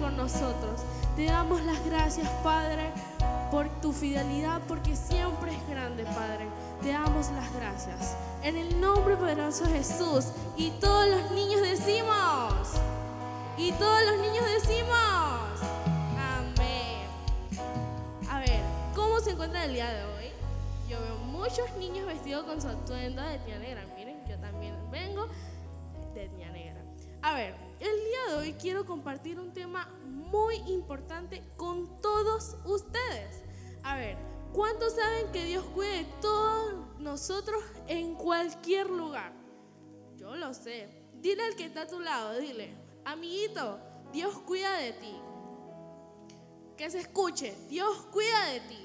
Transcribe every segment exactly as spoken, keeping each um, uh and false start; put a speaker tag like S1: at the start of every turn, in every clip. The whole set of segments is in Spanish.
S1: con nosotros. Te damos las gracias, Padre, por tu fidelidad, porque siempre es grande, Padre. Te damos las gracias. En el nombre poderoso de Jesús. Y todos los niños decimos. Y todos los niños decimos. Amén. A ver, ¿cómo se encuentra el día de hoy? Yo veo muchos niños vestidos con su atuendo de etnia negra. Miren, yo también vengo de etnia negra. A ver, el día de hoy quiero compartir un tema muy importante con todos ustedes. A ver, ¿cuántos saben que Dios cuida de todos nosotros en cualquier lugar? Yo lo sé. Dile al que está a tu lado, dile, amiguito, Dios cuida de ti. Que se escuche, Dios cuida de ti.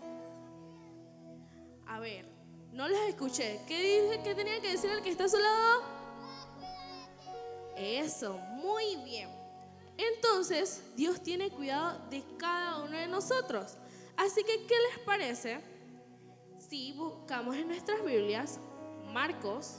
S1: A ver, no les escuché. ¿Qué dice que tenía que decir el que está a su lado? Eso, muy bien. Entonces, Dios tiene cuidado de cada uno de nosotros. Así que, ¿qué les parece si buscamos en nuestras Biblias Marcos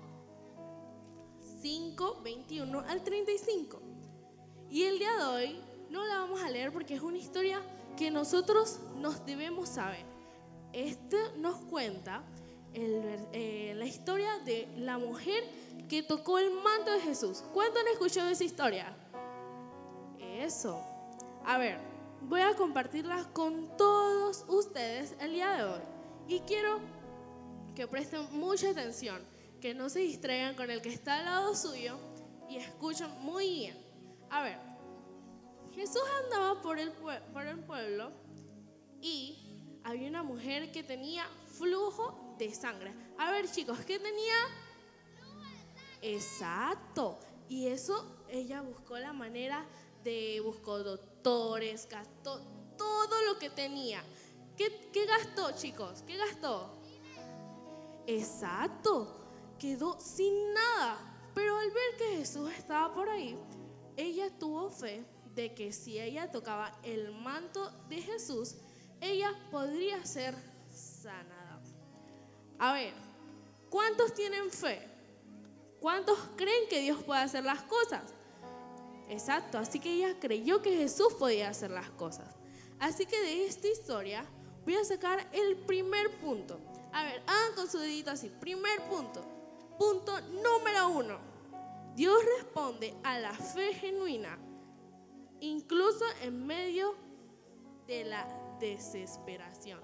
S1: cinco, veintiuno al treinta y cinco? Y el día de hoy no la vamos a leer porque es una historia que nosotros nos debemos saber. Este nos cuenta el, eh, la historia de la mujer que tocó el manto de Jesús. ¿Cuántos han escuchado esa historia? Eso. A ver, voy a compartirla con todos ustedes el día de hoy. Y quiero que presten mucha atención, que no se distraigan con el que está al lado suyo y escuchen muy bien. A ver, Jesús andaba por el, pue- por el pueblo y había una mujer que tenía flujo de sangre. A ver, chicos, ¿qué tenía? Exacto. Y eso, ella buscó la manera de, buscó doctores, gastó todo lo que tenía. ¿Qué, qué gastó, chicos? ¿Qué gastó? Exacto. Quedó sin nada. Pero al ver que Jesús estaba por ahí, ella tuvo fe de que si ella tocaba el manto de Jesús, ella podría ser sanada. A ver, ¿cuántos tienen fe? ¿Cuántos creen que Dios puede hacer las cosas? Exacto, así que ella creyó que Jesús podía hacer las cosas. Así que de esta historia voy a sacar el primer punto. A ver, hagan con su dedito así. Primer punto. Punto número uno. Dios responde a la fe genuina, incluso en medio de la desesperación.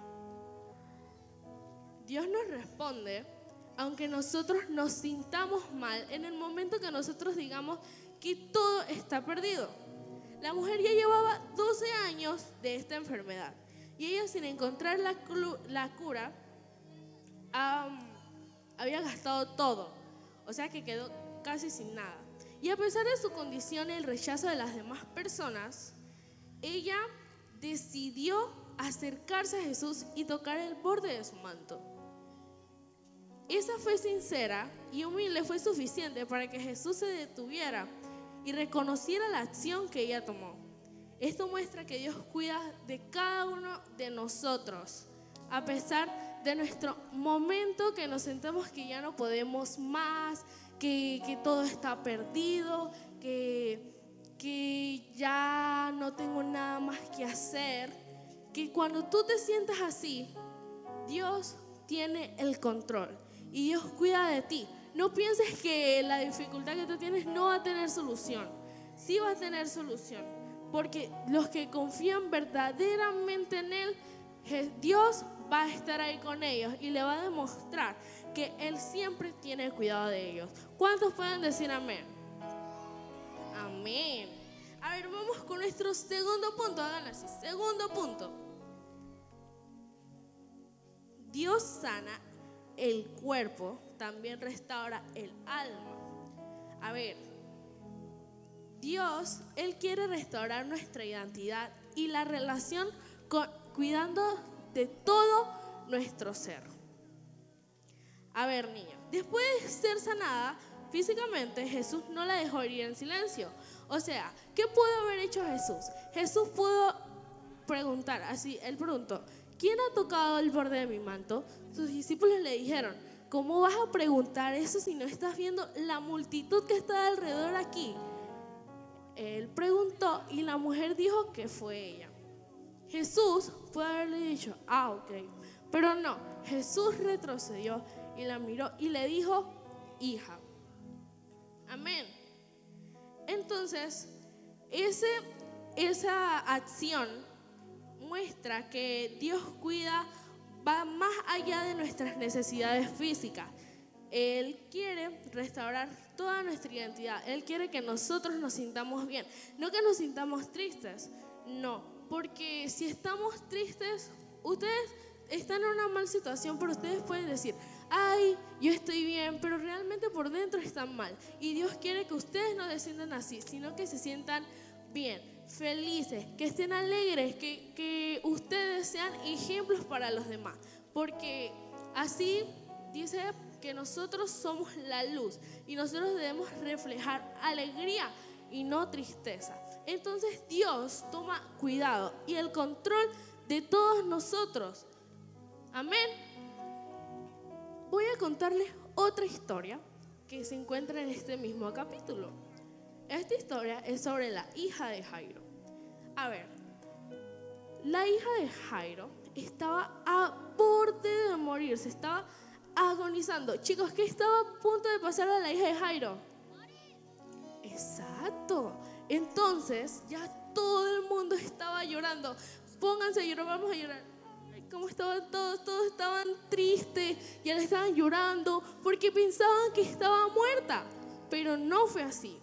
S1: Dios nos responde aunque nosotros nos sintamos mal en el momento que nosotros digamos que todo está perdido. La mujer ya llevaba doce años de esta enfermedad y ella, sin encontrar la, clu- la cura, um, había gastado todo, o sea que quedó casi sin nada. Y a pesar de su condición y el rechazo de las demás personas, ella decidió acercarse a Jesús y tocar el borde de su manto. Esa fe sincera y humilde fue suficiente para que Jesús se detuviera y reconociera la acción que ella tomó. Esto muestra que Dios cuida de cada uno de nosotros, a pesar de nuestro momento que nos sentamos que ya no podemos más, que, que todo está perdido, que, que ya no tengo nada más que hacer. Que cuando tú te sientas así, Dios tiene el control y Dios cuida de ti. No pienses que la dificultad que tú tienes no va a tener solución. Sí va a tener solución, porque los que confían verdaderamente en Él, Dios va a estar ahí con ellos y le va a demostrar que Él siempre tiene cuidado de ellos. ¿Cuántos pueden decir amén? Amén. A ver, vamos con nuestro segundo punto. Hagan así, segundo punto. Dios sana el cuerpo, también restaura el alma. A ver, Dios, Él quiere restaurar nuestra identidad y la relación con, cuidando de todo nuestro ser. A ver, niña, después de ser sanada físicamente, Jesús no la dejó ir en silencio. O sea, ¿qué pudo haber hecho Jesús? Jesús pudo preguntar, así, Él preguntó, ¿quién ha tocado el borde de mi manto? Sus discípulos le dijeron, ¿cómo vas a preguntar eso si no estás viendo la multitud que está alrededor aquí? él preguntó y la mujer dijo que fue ella. Jesús puede haberle dicho, ah, ok, pero no, Jesús retrocedió y la miró y le dijo, hija. Amén. Entonces, ese, esa acción muestra que Dios cuida, va más allá de nuestras necesidades físicas. Él quiere restaurar toda nuestra identidad. Él quiere que nosotros nos sintamos bien, no que nos sintamos tristes, no, porque si estamos tristes, ustedes están en una mala situación, pero ustedes pueden decir, ay, yo estoy bien, pero realmente por dentro están mal. Y Dios quiere que ustedes no se sientan así, sino que se sientan bien, felices, que estén alegres, que, que ustedes sean ejemplos para los demás. Porque así dice que nosotros somos la luz y nosotros debemos reflejar alegría y no tristeza. Entonces Dios toma cuidado y el control de todos nosotros. Amén. Voy a contarles otra historia que se encuentra en este mismo capítulo. Esta historia es sobre la hija de Jairo. A ver, la hija de Jairo estaba a borde de morirse, estaba agonizando. Chicos, ¿qué estaba a punto de pasar a la hija de Jairo? Exacto. Entonces ya todo el mundo estaba llorando. Pónganse a llorar, vamos a llorar. Cómo estaban todos, todos estaban tristes, ya le estaban llorando porque pensaban que estaba muerta, pero no fue así.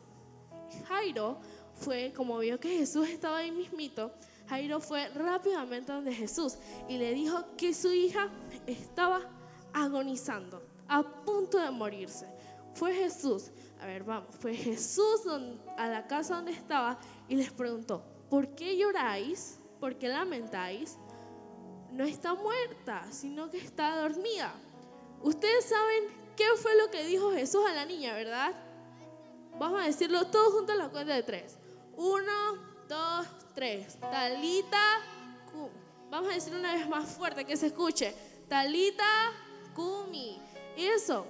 S1: Jairo fue, como vio que Jesús estaba ahí mismito, Jairo fue rápidamente donde Jesús y le dijo que su hija estaba agonizando, a punto de morirse. Fue Jesús, a ver, vamos, fue Jesús a la casa donde estaba y les preguntó, ¿por qué lloráis? ¿Por qué lamentáis? No está muerta, sino que está dormida. Ustedes saben qué fue lo que dijo Jesús a la niña, ¿verdad? Vamos a decirlo todos juntos a la cuenta de tres. Uno, dos, tres. Talita, cum. Vamos a decir una vez más fuerte que se escuche. Talita, cumi. Y eso,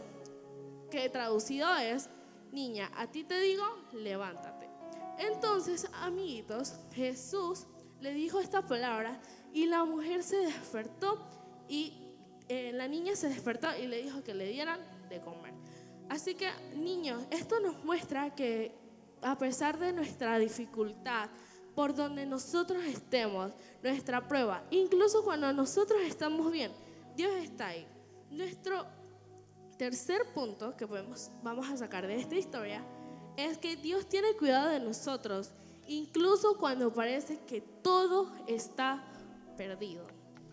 S1: que traducido es, niña, a ti te digo, levántate. Entonces, amiguitos, Jesús le dijo esta palabra y la mujer se despertó y eh, la niña se despertó y le dijo que le dieran de comer. Así que, niños, esto nos muestra que a pesar de nuestra dificultad, por donde nosotros estemos, nuestra prueba, incluso cuando nosotros estamos bien, Dios está ahí. Nuestro tercer punto que podemos, vamos a sacar de esta historia es que Dios tiene cuidado de nosotros, incluso cuando parece que todo está perdido.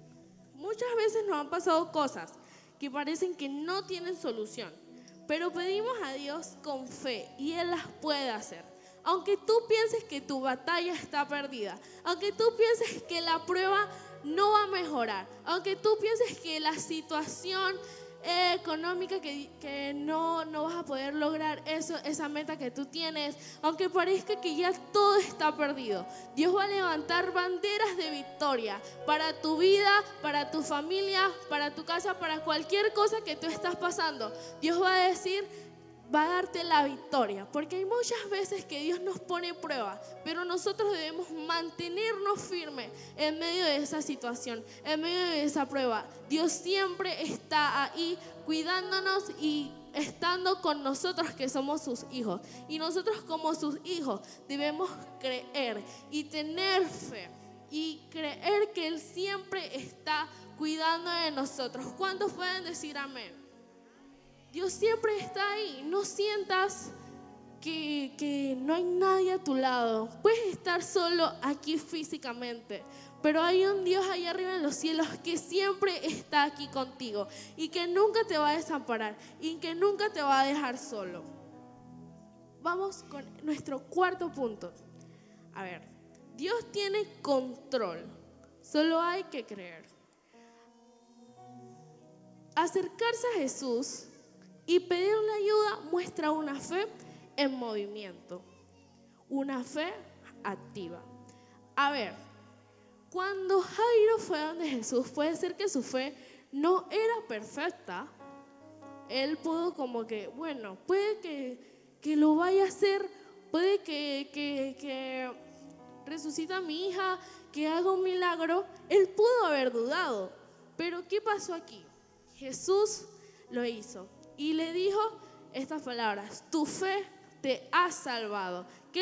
S1: Muchas veces nos han pasado cosas que parecen que no tienen solución, pero pedimos a Dios con fe y Él las puede hacer. Aunque tú pienses que tu batalla está perdida, aunque tú pienses que la prueba no va a mejorar, aunque tú pienses que la situación eh, económica que, que no, no vas a poder lograr eso, esa meta que tú tienes, aunque parezca que ya todo está perdido, Dios va a levantar banderas de victoria para tu vida, para tu familia, para tu casa, para cualquier cosa que tú estás pasando. Dios va a decir, va a darte la victoria, porque hay muchas veces que Dios nos pone prueba, pero nosotros debemos mantenernos firmes en medio de esa situación, en medio de esa prueba. Dios siempre está ahí cuidándonos y estando con nosotros que somos sus hijos, y nosotros como sus hijos debemos creer y tener fe y creer que Él siempre está cuidando de nosotros. ¿Cuántos pueden decir amén? Dios siempre está ahí. No sientas que, que no hay nadie a tu lado. Puedes estar solo aquí físicamente, pero hay un Dios allá arriba en los cielos que siempre está aquí contigo y que nunca te va a desamparar y que nunca te va a dejar solo. Vamos con nuestro cuarto punto. A ver, Dios tiene control, solo hay que creer. Acercarse a Jesús y pedirle ayuda muestra una fe en movimiento, una fe activa. A ver, cuando Jairo fue donde Jesús, puede ser que su fe no era perfecta. Él pudo como que, bueno, puede que, que lo vaya a hacer puede que, que, que resucita a mi hija, que haga un milagro. Él pudo haber dudado, pero ¿qué pasó aquí? Jesús lo hizo y le dijo estas palabras: tu fe te ha salvado.